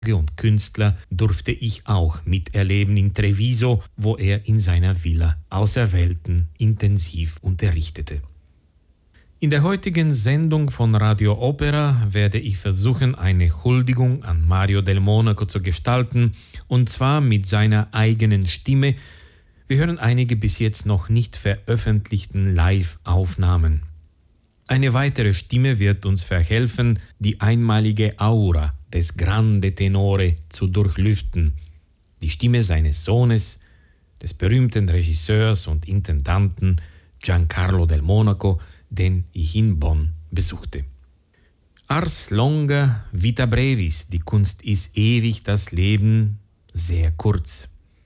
und Künstler durfte ich auch miterleben in Treviso, wo er in seiner Villa Auserwählten intensiv unterrichtete. In der heutigen Sendung von Radio Opera werde ich versuchen, eine Huldigung an Mario del Monaco zu gestalten, und zwar mit seiner eigenen Stimme. Wir hören einige bis jetzt noch nicht veröffentlichten Live-Aufnahmen. Eine weitere Stimme wird uns verhelfen, die einmalige Aura des Grande Tenore zu durchlüften. Die Stimme seines Sohnes, des berühmten Regisseurs und Intendanten Giancarlo del Monaco, den ich in Bonn besuchte. Ars longa, vita brevis, die Kunst ist ewig, das Leben sehr kurz.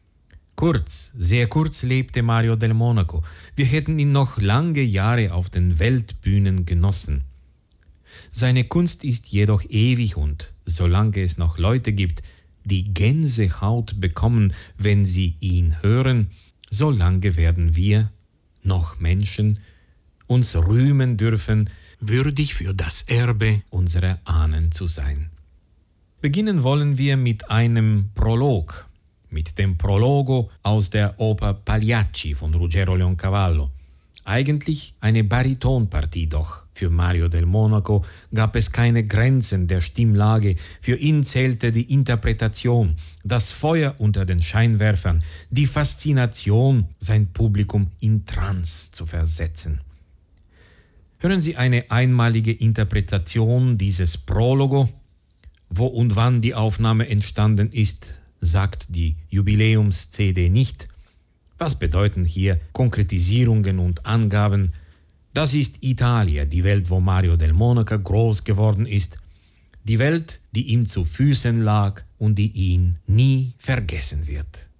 Sehr kurz lebte Mario del Monaco. Wir hätten ihn noch lange Jahre auf den Weltbühnen genossen. Seine Kunst ist jedoch ewig und solange es noch Leute gibt, die Gänsehaut bekommen, wenn sie ihn hören, solange werden wir, noch Menschen, uns rühmen dürfen, würdig für das Erbe unserer Ahnen zu sein. Beginnen wollen wir mit einem Prolog, mit dem Prologo aus der Oper Pagliacci von Ruggero Leoncavallo. Eigentlich eine Baritonpartie, doch für Mario del Monaco gab es keine Grenzen der Stimmlage. Für ihn zählte die Interpretation, das Feuer unter den Scheinwerfern, die Faszination, sein Publikum in Trance zu versetzen. Hören Sie eine einmalige Interpretation dieses Prologo. Wo und wann die Aufnahme entstanden ist, sagt die Jubiläums-CD nicht. Was bedeuten hier Konkretisierungen und Angaben? Das ist Italia, die Welt, wo Mario del Monaco groß geworden ist. Die Welt, die ihm zu Füßen lag und die ihn nie vergessen wird.